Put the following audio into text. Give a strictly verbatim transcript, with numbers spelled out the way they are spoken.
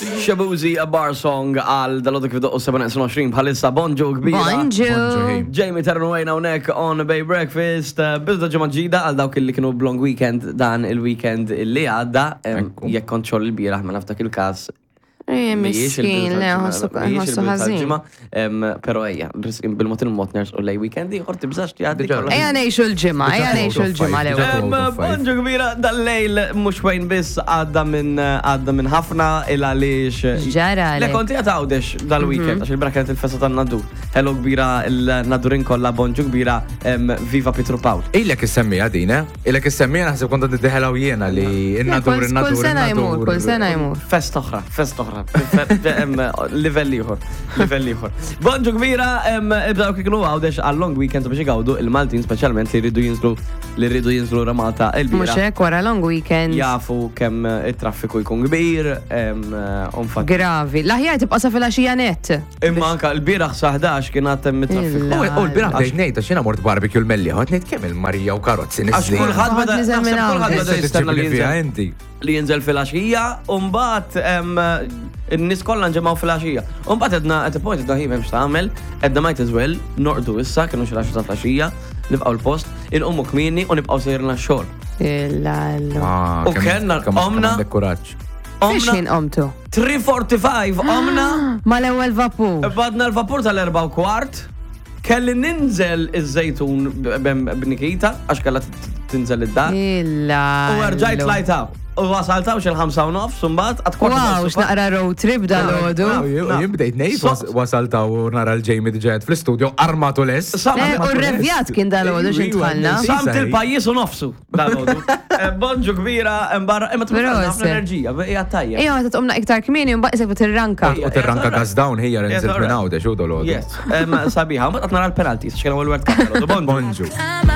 Shabuzi a bar song għal dal-għodu kif doqqu seven twenty bħalissa bonġu kbira. Bonġu. Jamie Terran Wayne hawnhekk on Bay Breakfast. Bizda ġimgħa ġdida għal dawk li kienu b'long weekend dan il-weekend li għadda. Jekk kont xogħol il-bieraħ ma naftak il-każ. Miskin, le, ħossu ħazin. Pero ejja, bil-mot il-motners u lej weekend iħor tibżax tiħaddi. Ejja nejxu l-ġimma, ejja nejxu l-ġimma l-ewel. Bonġu kbira, dal-lejl mux wejn biss għadda minn ħafna il-għalix. Ġara. Le, konti għawdex dal-weekend, għax il-bra kienet il-festa tan-nadur. Hello kbira, il-nadurin kolla bonġu kbira, Viva Pietro Paul. Ilek is-semmija din, eh? Ilek is-semmija naħseb konta d-diħelaw jena li il-nadur, il-nadur. Kull sena jmur, kull sena jmur. Fest oħra, fest oħra. Livelli uħor, livelli uħor. Bonġu kbira, ibdaw kiknu għawdex għal-long weekend biex għawdu il-Maltin specialment li rridu jinslu li rridu jinslu ramata il-bira. Muxek, wara long weekend. Jafu kem il-traffiku jkun kbir, unfak. Gravi, laħjar tibqa sa fil-axija net. Imma anka il-biraħ saħdax kien għatem il-traffiku. U l-biraħ biex nejta xina mort barbecue l-melli, għat nejt kem il-Marija u karozzi Għax nisli. kullħad bada Għad jistenna li jinżel. inti. Li jinżel fil-axija, un-bat il-nis kollha nġemaw fil-axija. Un-bat edna, at a point edna hi memx ta'amel, edna might as well, norqdu issa, kienu xilaxu ta' fil-axija, nibqaw l-post, il-ummu kmini u nibqaw sejrna xol. Il-lallu. U kenna omna. Fiex jien omtu? three forty-five omna. Ma l-ewel vapur. Badna l-vapur tal-erba u kwart. Kelli ninżel iż-żejtun b'Nikita, għax kalla tinżel id-dar. Il-lallu. U rġajt lajtaw. U wasaltaw xil ħamsa u nofs, sumbat, għat kwart. Wow, x'naqra road trip dal-ħodu. Jimbdejt nejt wasaltaw u nara l-Jamie diġed fl-studio armatu les. U r-revjat kien dal-ħodu xintħalna. Samt il-pajis u nofsu dal-ħodu. Bonġu kbira, imbarra, imma t-bħalna enerġija, bħija tajja. Ija, ma t-tqomna iktar kmini, mbaq isek tirranka. U tirranka gas down, hija rinżil minn għawde, xu dal-ħodu. Yes, sabiħa, ma t-nara l-penaltis, xkena u l-wert kameru, bonġu.